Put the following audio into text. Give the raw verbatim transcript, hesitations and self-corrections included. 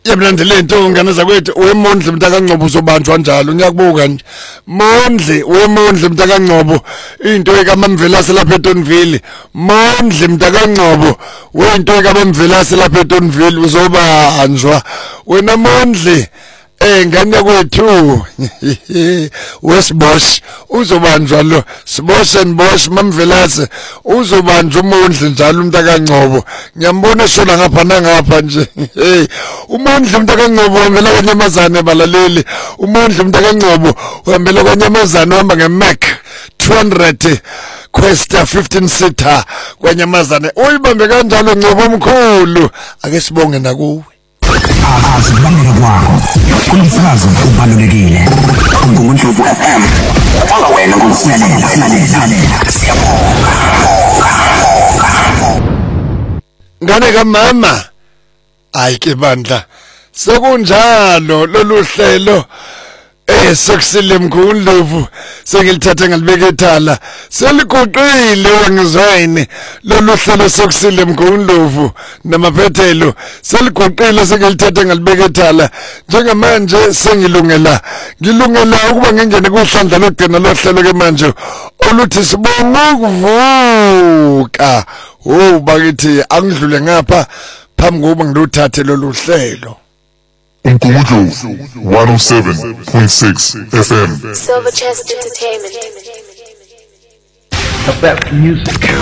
Yablandela into ngane zakwethu wemondle mntaka Ngcobo uzobanjwa njalo ngiyakubuka nje Mondle wemondle mntaka Ngcobo into ekaMamvelase lapha eTonville Mondle mntaka Ngcobo wento ekaMamvelase lapha eTonville uzobanjwa wena Mondle eh ngane kwethu Westbosch uzobanjwa lo Sibosch and Bosch Mamvelase uzobanjwa uMondle njalo umntaka Ngcobo ngiyambona shona ngapha nangapha nje hey uMondle umntaka Ngcobo uhambela kwanyamazane balaleli uMondle umntaka Ngcobo uhambela kwanyamazane uhamba ngeMac two hundred Questa fifteen seater kwanyamazane uyibambe kanjalo Ngcobo omkhulu ake sibonge nakuwe asibambele kwakho kumsakazo ubalulekile nguNdlovu F M anga wena ngomsilalela silalela siyabonga ngane kamama hayi ke bandla sekunjalo lolu hlelo eh sokusile mkhulu sengilithatha ngalibeka ethala seliguqile wangizwayini lolu hlelo sokusile mkhulu namaphethelo seliguqile sengilithatha ngalibeka ethala njengamanje sengilungela ngilungela ukuba ngingene kuhlandla lokugcina lo hlelo ke manje oluthi sibonga ukuvuka oh bakithi angidlule ngapha phambi kokuba ngiluthathe lolu hlelo Umkhumbulo one oh seven point six F M Silver Chest Entertainment. The best music.